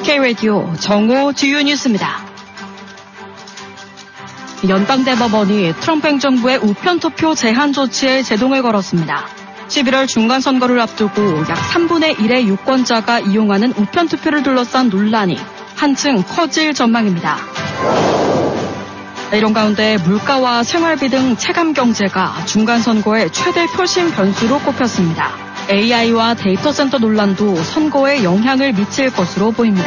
K-라디오 정오 주요 뉴스입니다. 연방대법원이 트럼프 행정부의 우편투표 제한 조치에 제동을 걸었습니다. 11월 중간선거를 앞두고 약 3분의 1의 유권자가 이용하는 우편투표를 둘러싼 논란이 한층 커질 전망입니다. 이런 가운데 물가와 생활비 등 체감 경제가 중간선거의 최대 표심 변수로 꼽혔습니다. AI와 데이터 센터 논란도 선거에 영향을 미칠 것으로 보입니다.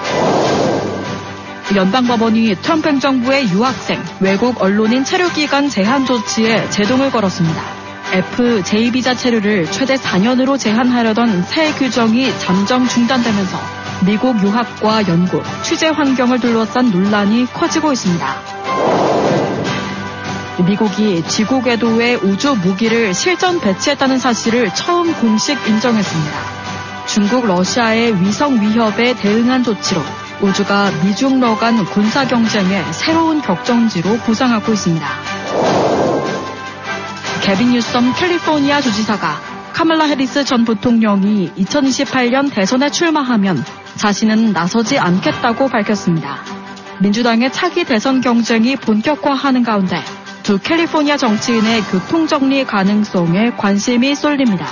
연방법원이 트럼프 행정부의 유학생, 외국 언론인 체류기간 제한 조치에 제동을 걸었습니다. FJ 비자 체류를 최대 4년으로 제한하려던 새 규정이 잠정 중단되면서 미국 유학과 연구, 취재 환경을 둘러싼 논란이 커지고 있습니다. 미국이 지구 궤도에 우주 무기를 실전 배치했다는 사실을 처음 공식 인정했습니다. 중국, 러시아의 위성 위협에 대응한 조치로 우주가 미중러 간 군사 경쟁의 새로운 격정지로 부상하고 있습니다. 개빈 뉴섬 캘리포니아 주지사가 카말라 해리스 전 부통령이 2028년 대선에 출마하면 자신은 나서지 않겠다고 밝혔습니다. 민주당의 차기 대선 경쟁이 본격화하는 가운데 두 캘리포니아 정치인의 교통정리 가능성에 관심이 쏠립니다.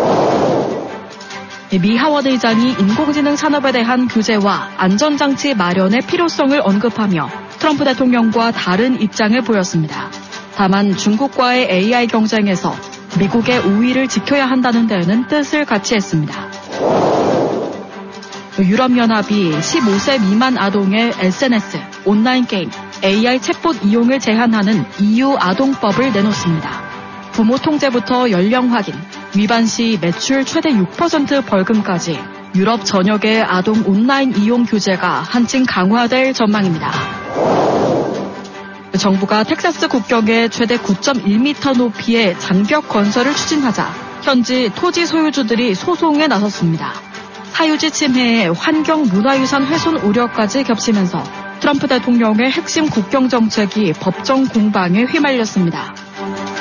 미 하워드 의장이 인공지능 산업에 대한 규제와 안전장치 마련의 필요성을 언급하며 트럼프 대통령과 다른 입장을 보였습니다. 다만 중국과의 AI 경쟁에서 미국의 우위를 지켜야 한다는 데에는 뜻을 같이 했습니다. 유럽연합이 15세 미만 아동의 SNS, 온라인 게임, AI 챗봇 이용을 제한하는 EU 아동법을 내놓습니다. 부모 통제부터 연령 확인, 위반 시 매출 최대 6% 벌금까지 유럽 전역의 아동 온라인 이용 규제가 한층 강화될 전망입니다. 정부가 텍사스 국경에 최대 9.1m 높이의 장벽 건설을 추진하자 현지 토지 소유주들이 소송에 나섰습니다. 사유지 침해에 환경 문화유산 훼손 우려까지 겹치면서 트럼프 대통령의 핵심 국경 정책이 법정 공방에 휘말렸습니다.